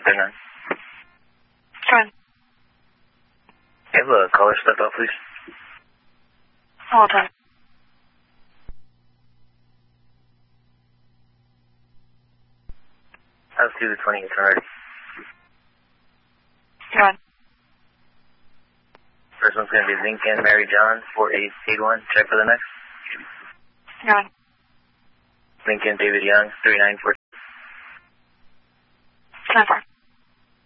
139. Go ahead. You have a caller step out, please. Hold on. House 2 to 20, it's already. Go ahead. First one's going to be Lincoln Mary John 4881. Check for the next. Go ahead. Lincoln David Young 3942. 10-4.